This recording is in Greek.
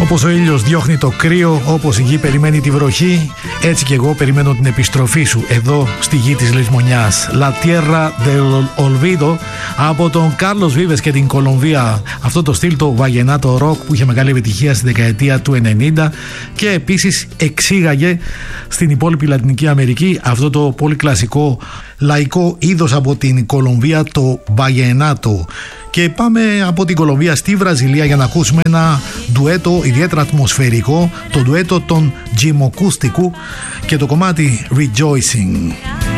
Όπως ο ήλιος διώχνει το κρύο, όπως η γη περιμένει τη βροχή, έτσι και εγώ περιμένω την επιστροφή σου εδώ στη γη της λησμονιάς. La Tierra del Olvido από τον Κάρλος Βίβες και την Κολομβία. Αυτό το στυλ, το βαγενάτο ροκ που είχε μεγάλη επιτυχία στη δεκαετία του 90 και επίσης εξήγαγε στην υπόλοιπη Λατινική Αμερική αυτό το πολύ κλασικό λαϊκό είδος από την Κολομβία, το βαγενάτο. Και πάμε από την Κολομβία στη Βραζιλία για να ακούσουμε ένα ντουέτο ιδιαίτερα ατμοσφαιρικό, το ντουέτο των Τζιμοκούστικου και το κομμάτι Rejoicing.